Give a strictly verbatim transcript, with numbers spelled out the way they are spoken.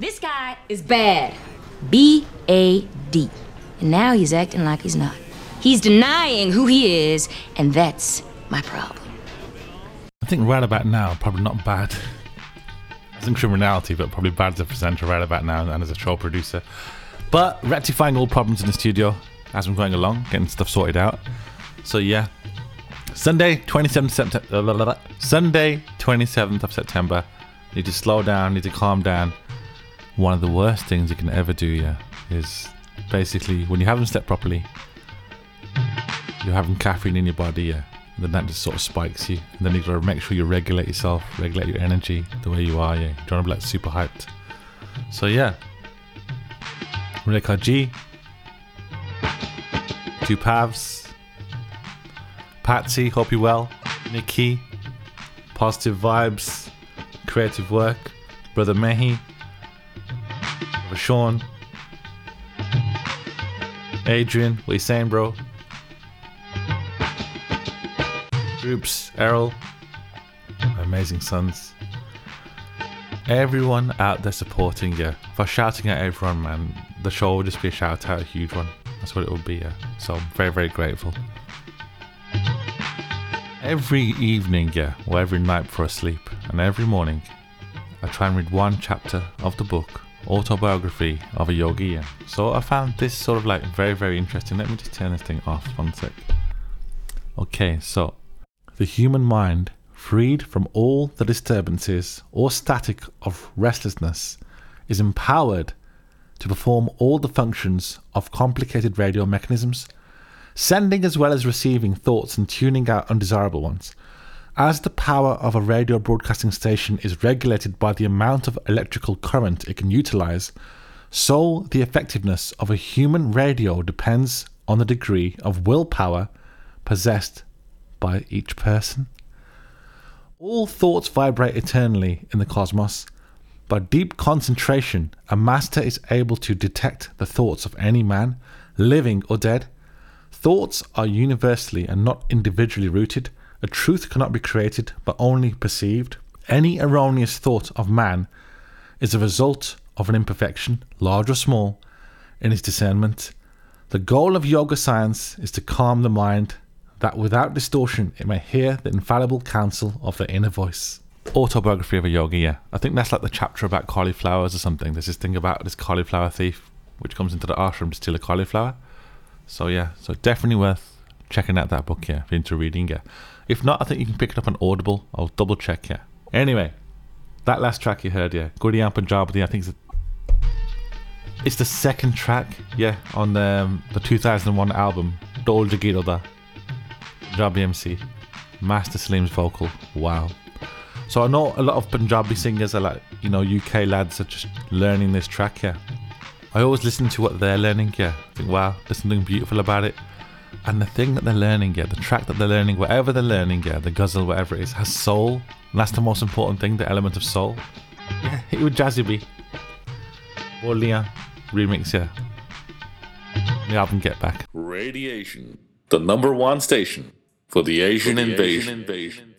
This guy is bad. B A D. And now he's acting like he's not. He's denying who he is, and that's my problem. I think right about now, probably not bad as in criminality, but probably bad as a presenter right about now and as a show producer. But rectifying all problems in the studio as I'm going along, getting stuff sorted out. So yeah, Sunday, twenty-seventh September. Sunday, twenty-seventh of September. Need to slow down. Need to calm down. One of the worst things you can ever do, yeah, is basically when you haven't slept properly, you're having caffeine in your body, yeah. And then that just sort of spikes you. And then you've got to make sure you regulate yourself, regulate your energy the way you are, yeah. You don't want to be like super hyped. So yeah. Rekha G. Two Pavs. Patsy, hope you're well. Nikki. Positive vibes. Creative work. Brother Mehi. Brother Sean. Adrian, what you saying, bro? Groups, Errol, amazing sons. Everyone out there supporting you. If I was shouting at everyone, man, the show will just be a shout out, a huge one. That's what it will be, yeah. So I'm very, very grateful. Every evening, yeah, or every night before I sleep, and every morning, I try and read one chapter of the book, Autobiography of a Yogi, yeah. So I found this sort of like very, very interesting. Let me just turn this thing off one sec. Okay, so the human mind, freed from all the disturbances or static of restlessness, is empowered to perform all the functions of complicated radio mechanisms, sending as well as receiving thoughts and tuning out undesirable ones. As the power of a radio broadcasting station is regulated by the amount of electrical current it can utilize, so the effectiveness of a human radio depends on the degree of willpower possessed by each person. All thoughts vibrate eternally in the cosmos. By deep concentration, a master is able to detect the thoughts of any man, living or dead. Thoughts are universally and not individually rooted. A truth cannot be created, but only perceived. Any erroneous thought of man is a result of an imperfection, large or small, in his discernment. The goal of yoga science is to calm the mind, that without distortion it may hear the infallible counsel of the inner voice. Autobiography of a Yogi, yeah. I think that's like the chapter about cauliflowers or something. There's this thing about this cauliflower thief which comes into the ashram to steal a cauliflower. So yeah, so definitely worth checking out that book, yeah, if you're into reading, yeah. If not, I think you can pick it up on Audible. I'll double check, yeah. Anyway, that last track you heard, yeah, Gaudiya Punjabi, I think it's, a, it's the second track, yeah, on the, um, the two thousand one album, Dol Jagir Da. Punjabi M C, Master Salim's vocal, wow. So I know a lot of Punjabi singers are like, you know, U K lads are just learning this track, yeah. I always listen to what they're learning, yeah. I think, wow, there's something beautiful about it. And the thing that they're learning, yeah, the track that they're learning, whatever they're learning, yeah, the ghazal, whatever it is, has soul. And that's the most important thing, the element of soul. Yeah, hit it with Jazzy B. Borlia remix, yeah. The album Get Back. Radiation, the number one station for the Asian, for the invasion. Asian invasion.